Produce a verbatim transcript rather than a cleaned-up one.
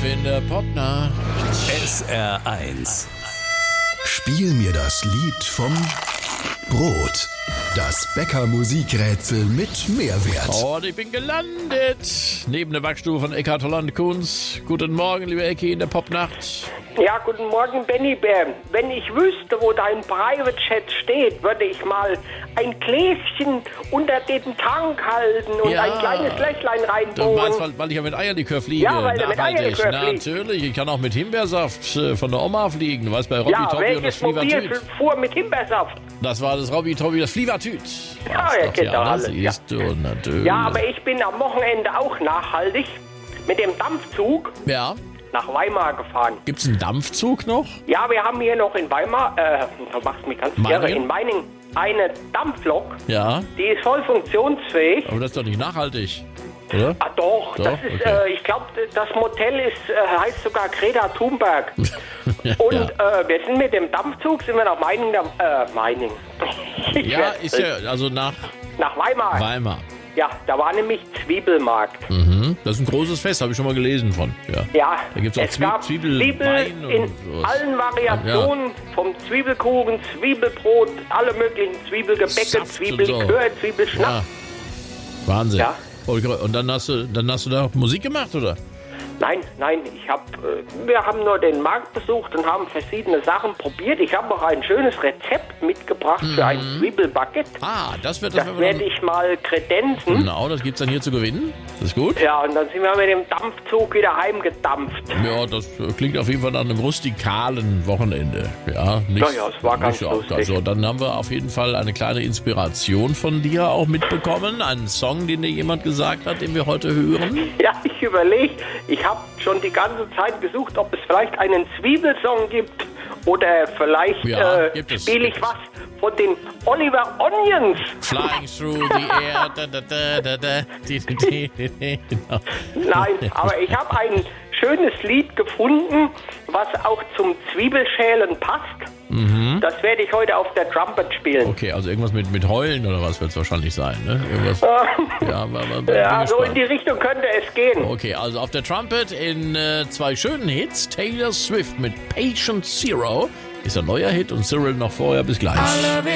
in der Popnacht. S R eins. Spiel mir das Lied vom Brot. Das Bäcker-Musikrätsel mit Mehrwert. Und ich bin gelandet. Neben der Backstube von Eckhard Holland-Kunz. Guten Morgen, liebe Ecki, in der Popnacht. Ja, guten Morgen, Benny Bär. Wenn ich wüsste, wo dein Private Chat steht, würde ich mal ein Gläschen unter den Tank halten und Ja. ein kleines Löchlein Du reinbohren. meinst, weil, weil ich ja mit Eierlikör fliege? Ja, weil du mit Nachhaltig. Eierlikör fliegst. Natürlich, ich kann auch mit Himbeersaft äh, von der Oma fliegen. Du weißt, bei Robby Ja, Tobby und das welches Mobil Flievertüt. fuhr mit Himbeersaft? Das war das Robby Tobby, das Flievertüt. Ja, ihr kennt doch alles, ja. Siehst du, natürlich. Ja, aber ich bin am Wochenende auch nachhaltig mit dem Dampfzug Ja. nach Weimar gefahren. Gibt's einen Dampfzug noch? Ja, wir haben hier noch in Weimar, äh, du machst mich ganz Meiningen? irre, in Meiningen eine Dampflok, Ja. die ist voll funktionsfähig. Aber das ist doch nicht nachhaltig, oder? Ah doch, Doch? das ist, Okay. äh, ich glaube, das Motel ist, äh, heißt sogar Greta Thunberg. Und ja. äh, wir sind mit dem Dampfzug, sind wir nach Meiningen, äh, Meiningen. Ich Ja, werd- ist ja, also nach Nach Weimar. Weimar. Ja, da war nämlich Zwiebelmarkt. Mhm. Das ist ein großes Fest, habe ich schon mal gelesen von. Ja. Ja, Da gibt's auch es Zwie- gab Zwiebelwein Zwiebel und in sowas. allen Variationen, vom Zwiebelkuchen, Zwiebelbrot, alle möglichen Zwiebelgebäcke, Saft und Zwiebellikör, so. Zwiebelschnaps. Ja. Wahnsinn. Ja. Und dann hast du, dann hast du da Musik gemacht, oder? Nein, nein, ich hab, äh, wir haben nur den Markt besucht und haben verschiedene Sachen probiert. Ich habe auch ein schönes Rezept mitgebracht für ein Zwiebelbaguette. Ah, das wird das, Das werden wir werde ich mal kredenzen. dann, Genau, das gibt's dann hier zu gewinnen. Das ist gut. Ja, und dann sind wir mit dem Dampfzug wieder heimgedampft. Ja, das klingt auf jeden Fall nach einem rustikalen Wochenende. Ja, nicht, Ja, ja, es war ganz nicht so lustig. Also, dann haben wir auf jeden Fall eine kleine Inspiration von dir auch mitbekommen. Einen Song, den dir jemand gesagt hat, den wir heute hören. Ja, ich überlege, ich habe schon die ganze Zeit gesucht, ob es vielleicht einen Zwiebelsong gibt oder vielleicht Ja, äh, gibt es. spiele ich was von den Oliver Onions. Flying through the air. Da, da, da, da, da, di, di, di, di, di. Genau. Nein, aber ich habe ein schönes Lied gefunden, was auch zum Zwiebelschälen passt. Mhm. Das werde ich heute auf der Trumpet spielen. Okay, also irgendwas mit, mit Heulen oder was wird es wahrscheinlich sein, ne? Irgendwas. ja, aber, aber, Ja, bin so in gespannt. die Richtung könnte es gehen. Okay, also auf der Trumpet in äh, zwei schönen Hits. Taylor Swift mit Patient Zero ist ein neuer Hit und Cyril noch vorher. Bis gleich.